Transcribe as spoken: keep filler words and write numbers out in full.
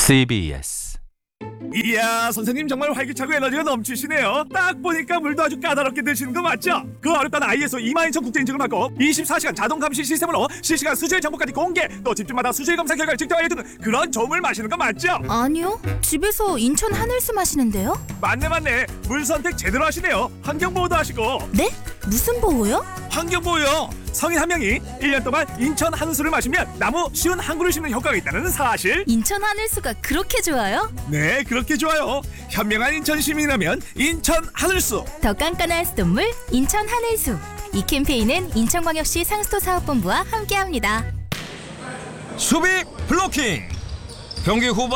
씨비에스. 이야, 선생님 정말 활기차고 에너지가 넘치시네요. 딱 보니까 물도 아주 까다롭게 드시는 거 맞죠? 그 어렵다는 아이에스오 이만 이천 국제 인증을 받고 이십사 시간 자동 감시 시스템으로 실시간 수질 정보까지 공개, 또 집집마다 수질 검사 결과를 직접 알려주는 그런 저음을 마시는 거 맞죠? 아니요, 집에서 인천 하늘수 마시는데요. 맞네 맞네, 물 선택 제대로 하시네요. 환경보호도 하시고. 네? 무슨 보호요? 환경보호요. 성인 한 명이 일 년 동안 인천 하늘수를 마시면 나무 쉬운 한 그루 심는 효과가 있다는 사실. 인천 하늘수가 그렇게 좋아요? 네, 그렇게 좋아요. 현명한 인천 시민이라면 인천 하늘수. 더 깐깐한 수돗물 인천 하늘수. 이 캠페인은 인천광역시 상수도 사업본부와 함께합니다. 수비 블로킹. 경기 후반